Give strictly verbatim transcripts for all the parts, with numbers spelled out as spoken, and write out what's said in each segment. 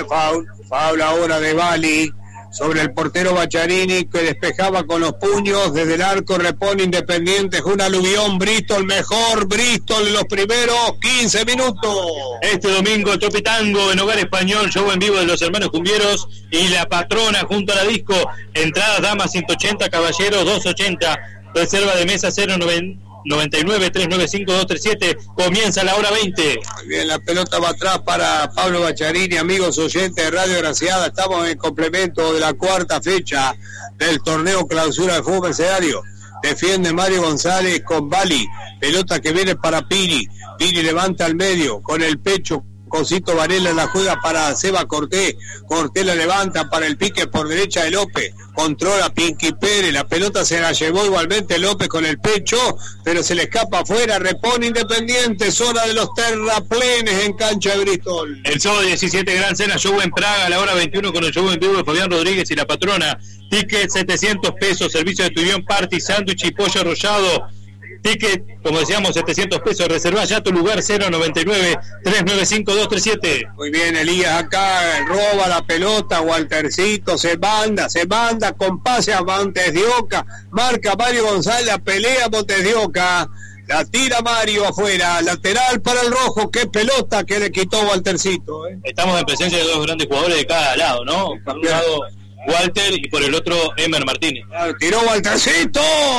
viene foul, foul ahora de Bali sobre el portero Bacharini, que despejaba con los puños. Desde el arco repone Independiente, es un aluvión. Bristol, mejor Bristol en los primeros quince minutos. Este domingo Tropitango en Hogar Español, show en vivo de los hermanos cumbieros y La Patrona junto a la disco. Entradas damas ciento ochenta, caballeros doscientos ochenta, reserva de mesa cero noventa y nueve, trescientos noventa y cinco, doscientos treinta y siete. Comienza la hora veinte. Muy bien, la pelota va atrás para Pablo Bacharini. Amigos oyentes de Radio Graciada, estamos en complemento de la cuarta fecha del torneo clausura de fútbol mercedario. Defiende Mario González con Bali, pelota que viene para Piri. Piri levanta al medio con el pecho. Cosito Varela la juega para Seba Cortés. Cortés la levanta para el pique por derecha de López. Controla Pinky Pérez. La pelota se la llevó igualmente López con el pecho, pero se le escapa afuera. Repone Independiente. Zona de los terraplenes en cancha de Bristol. El sábado diecisiete, Gran Cena, show en Praga a la hora veintiuno con el show en vivo de Fabián Rodríguez y La Patrona. Ticket setecientos pesos. Servicio de tubión, party, sándwich y pollo arrollado. Ticket, como decíamos, setecientos pesos. Reserva ya tu lugar, cero noventa y nueve, trescientos noventa y cinco, doscientos treinta y siete. Muy bien, Elías acá roba la pelota. Waltercito se manda, se manda con pase a Montes de Oca. Marca Mario González, la pelea Montes de Oca. La tira Mario afuera, lateral para el rojo. Qué pelota que le quitó Waltercito, ¿eh? Estamos en presencia de dos grandes jugadores de cada lado, ¿no? Por un lado Walter y por el otro Emer Martínez. Tiró Waltercito,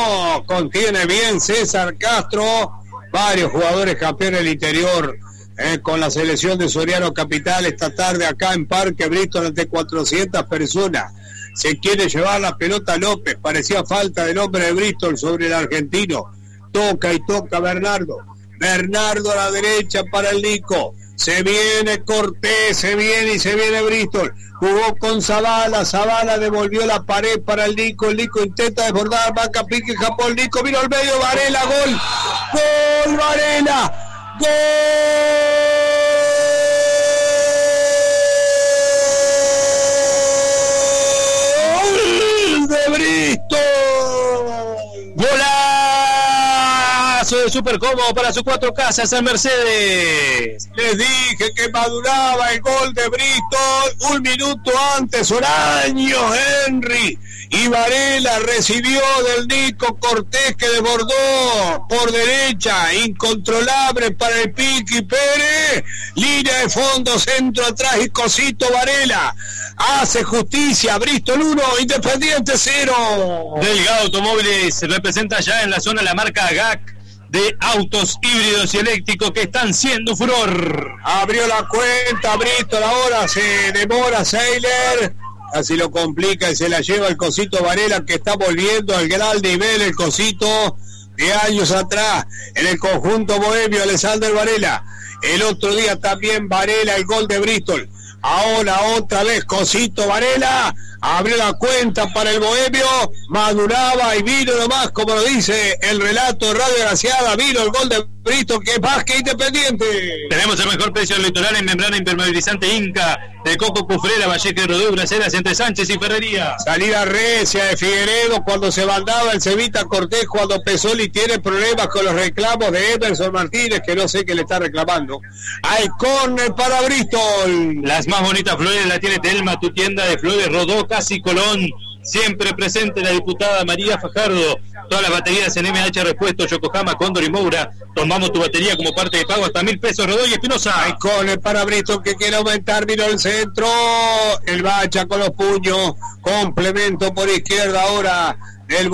contiene bien César Castro. Varios jugadores campeones del interior eh, con la selección de Soriano Capital esta tarde acá en Parque Bristol ante cuatrocientas personas. Se quiere llevar la pelota López, parecía falta del hombre de Bristol sobre el argentino. Toca y toca Bernardo. Bernardo a la derecha para el Nico. Se viene Cortés, se viene y se viene Bristol. Jugó con Zavala, Zavala devolvió la pared para el Nico. El Nico intenta desbordar, marca pique Japón. Nico vino al medio, Varela, gol. Gol, Varela. Gol de Bristol. Golazo de Super Cómodo para sus cuatro casas en Mercedes. Les dije que maduraba el gol de Bristol un minuto antes. Oraño, Henry y Varela recibió del Nico Cortés, que desbordó por derecha, incontrolable para el Piqui Pérez. Línea de fondo, centro atrás y Cosito Varela. Hace justicia, Bristol uno, Independiente cero. Delgado Automóviles representa ya en la zona la marca G A C de autos híbridos y eléctricos que están siendo furor. Abrió la cuenta Bristol, ahora se demora Seiler, así lo complica y se la lleva el Cosito Varela, que está volviendo al gran nivel, el Cosito de años atrás en el conjunto bohemio. Alexander Varela, el otro día también Varela, el gol de Bristol. Ahora otra vez Cosito Varela, abrió la cuenta para el bohemio, maduraba y vino nomás, como lo dice el relato de Radio Graciada, vino el gol de Bristol, que es más que Independiente. Tenemos el mejor precio del litoral en membrana impermeabilizante Inca, de Coco Cufrera, Valleque, Rodeo, Braceras, entre Sánchez y Ferrería. Salida recia de Figueredo cuando se mandaba el Cevita Cortés, cuando Pesoli tiene problemas con los reclamos de Emerson Martínez, que no sé qué le está reclamando. Hay córner para Bristol. Las más bonitas flores la tiene Telma, tu tienda de flores, Rodó, Casi Colón. Siempre presente la diputada María Fajardo. Todas las baterías en M H Repuestos, Yokohama, Cóndor y Moura. Tomamos tu batería como parte de pago hasta mil pesos. Rodó y Espinosa. Hay córner para Bristol, que quiere aumentar, vino el centro. El Bacha con los puños. Complemento por izquierda ahora el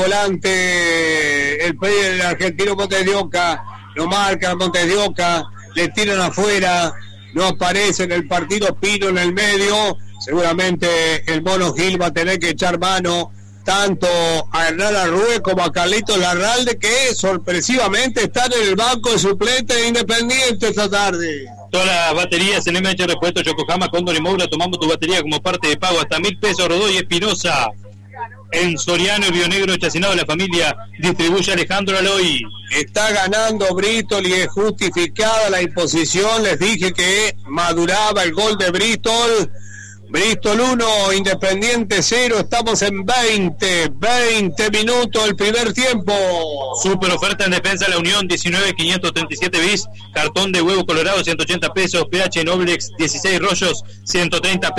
volante, el, el argentino Montes de Oca. Lo marca Montes de Oca. Le tiran afuera. No aparece en el partido Pino en el medio. Seguramente el Mono Gil va a tener que echar mano tanto a Hernán Arrue como a Carlitos Larralde, que sorpresivamente están en el banco de suplentes de Independiente esta tarde. Todas las baterías en M H Repuestos, Yokohama, Cóndor y Moura. Tomamos tu batería como parte de pago hasta mil pesos. Rodó y Espinosa. En Soriano y Río Negro, chacinado de la familia, distribuye Alejandro Aloy. Está ganando Bristol y es justificada la imposición. Les dije que maduraba el gol de Bristol. Bristol uno, Independiente cero. Estamos en veinte, veinte minutos del primer tiempo. Super oferta en defensa de la Unión, diecinueve quinientos treinta y siete bis. Cartón de huevo colorado, ciento ochenta pesos. P H Noblex, dieciséis rollos, ciento treinta pesos.